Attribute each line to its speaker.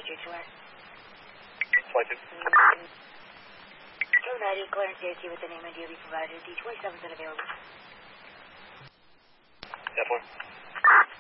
Speaker 1: J2R.
Speaker 2: Flight 2.
Speaker 1: Joe 90, clearance JT with the name and DOB provided. D27's unavailable.
Speaker 2: Definitely.